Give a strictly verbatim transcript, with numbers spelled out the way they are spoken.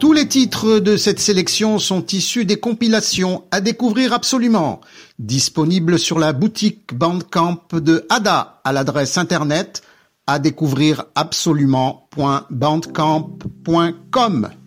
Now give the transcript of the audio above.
Tous les titres de cette sélection sont issus des compilations à découvrir absolument, disponibles sur la boutique Bandcamp de Ada à l'adresse internet à découvrir absolument point bandcamp point com.